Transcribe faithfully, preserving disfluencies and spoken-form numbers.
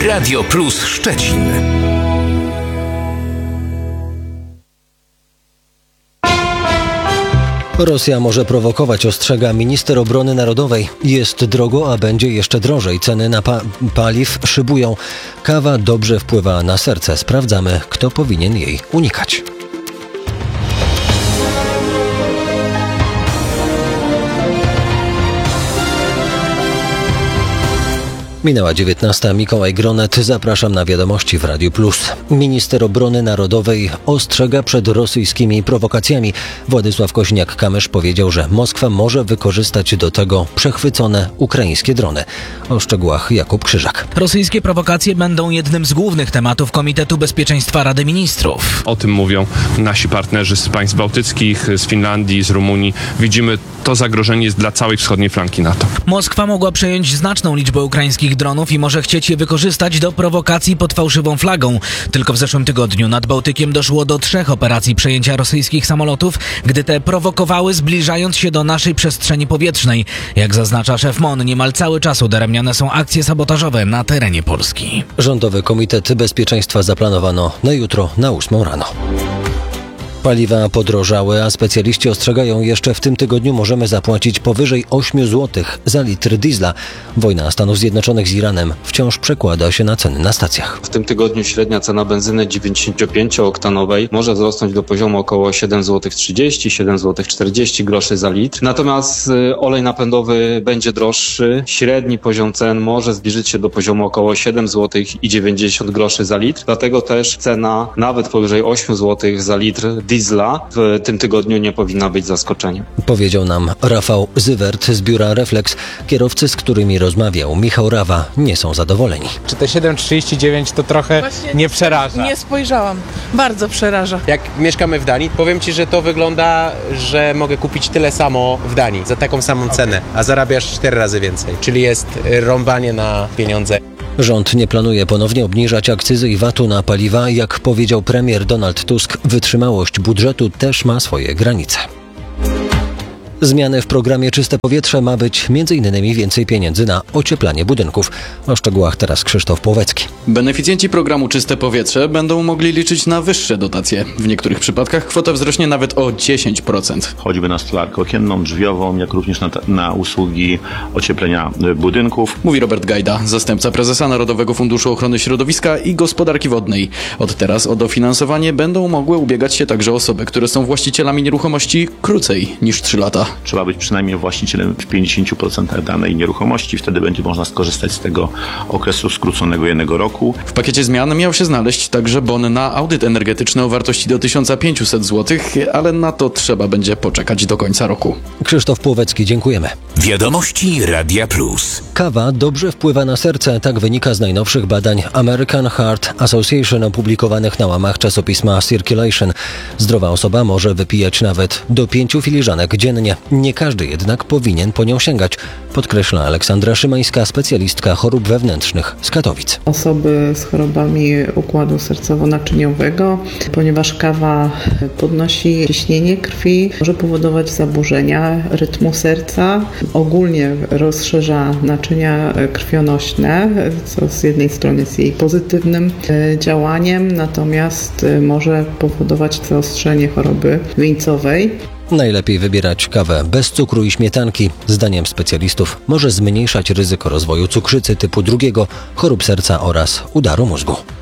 Radio Plus Szczecin. Rosja może prowokować, ostrzega minister obrony narodowej. Jest drogo, a będzie jeszcze drożej. Ceny na pa- paliw szybują. Kawa dobrze wpływa na serce. Sprawdzamy, kto powinien jej unikać. Minęła dziewiętnasta. Mikołaj Gronet. Zapraszam na wiadomości w Radiu Plus. Minister obrony narodowej ostrzega przed rosyjskimi prowokacjami. Władysław Koźniak-Kamysz powiedział, że Moskwa może wykorzystać do tego przechwycone ukraińskie drony. O szczegółach Jakub Krzyżak. Rosyjskie prowokacje będą jednym z głównych tematów Komitetu Bezpieczeństwa Rady Ministrów. O tym mówią nasi partnerzy z państw bałtyckich, z Finlandii, z Rumunii. Widzimy, to zagrożenie jest dla całej wschodniej flanki NATO. Moskwa mogła przejąć znaczną liczbę ukraińskich dronów i może chcieć je wykorzystać do prowokacji pod fałszywą flagą. Tylko w zeszłym tygodniu nad Bałtykiem doszło do trzech operacji przejęcia rosyjskich samolotów, gdy te prowokowały, zbliżając się do naszej przestrzeni powietrznej. Jak zaznacza szef M O N, niemal cały czas udaremniane są akcje sabotażowe na terenie Polski. Rządowy Komitet Bezpieczeństwa zaplanowano na jutro na ósmą rano. Paliwa podrożały, a specjaliści ostrzegają, jeszcze w tym tygodniu możemy zapłacić powyżej ośmiu złotych za litr diesla. Wojna Stanów Zjednoczonych z Iranem wciąż przekłada się na ceny na stacjach. W tym tygodniu średnia cena benzyny dziewięćdziesięciopięciooktanowej może wzrosnąć do poziomu około siedem złotych trzydzieści, siedem złotych czterdzieści groszy za litr. Natomiast olej napędowy będzie droższy. Średni poziom cen może zbliżyć się do poziomu około siedem złotych dziewięćdziesiąt groszy za litr. Dlatego też cena nawet powyżej ośmiu złotych za litr diesla w tym tygodniu nie powinna być zaskoczeniem. Powiedział nam Rafał Zywert z biura Reflex. Kierowcy, z którymi rozmawiał Michał Rawa, nie są zadowoleni. Czy te siedem trzydzieści dziewięć to trochę Właśnie nie przeraża? Nie spojrzałam. Bardzo przeraża. Jak mieszkamy w Danii, powiem Ci, że to wygląda, że mogę kupić tyle samo w Danii za taką samą cenę, a zarabiasz cztery razy więcej. Czyli jest rąbanie na pieniądze. Rząd nie planuje ponownie obniżać akcyzy i vatu na paliwa. Jak powiedział premier Donald Tusk, wytrzymałość budżetu też ma swoje granice. Zmiany w programie Czyste Powietrze ma być między innymi więcej pieniędzy na ocieplanie budynków. O szczegółach teraz Krzysztof Płowecki. Beneficjenci programu Czyste Powietrze będą mogli liczyć na wyższe dotacje. W niektórych przypadkach kwota wzrośnie nawet o dziesięć procent. Choćby na stolarkę okienną, drzwiową, jak również na, na usługi ocieplenia budynków. Mówi Robert Gajda, zastępca prezesa Narodowego Funduszu Ochrony Środowiska i Gospodarki Wodnej. Od teraz o dofinansowanie będą mogły ubiegać się także osoby, które są właścicielami nieruchomości krócej niż trzy lata. Trzeba być przynajmniej właścicielem w pięćdziesięciu procentach danej nieruchomości. Wtedy będzie można skorzystać z tego okresu skróconego jednego roku. W pakiecie zmian miał się znaleźć także bon na audyt energetyczny o wartości do tysiąc pięćset złotych, ale na to trzeba będzie poczekać do końca roku. Krzysztof Płowecki, dziękujemy. Wiadomości Radia Plus. Kawa dobrze wpływa na serce, tak wynika z najnowszych badań American Heart Association opublikowanych na łamach czasopisma Circulation. Zdrowa osoba może wypijać nawet do pięciu filiżanek dziennie. Nie każdy jednak powinien po nią sięgać, podkreśla Aleksandra Szymańska, specjalistka chorób wewnętrznych z Katowic. Osoby z chorobami układu sercowo-naczyniowego, ponieważ kawa podnosi ciśnienie krwi, może powodować zaburzenia rytmu serca, ogólnie rozszerza naczynia krwionośne, co z jednej strony jest jej pozytywnym działaniem, natomiast może powodować zaostrzenie choroby wieńcowej. Najlepiej wybierać kawę bez cukru i śmietanki. Zdaniem specjalistów może zmniejszać ryzyko rozwoju cukrzycy typu drugiego, chorób serca oraz udaru mózgu.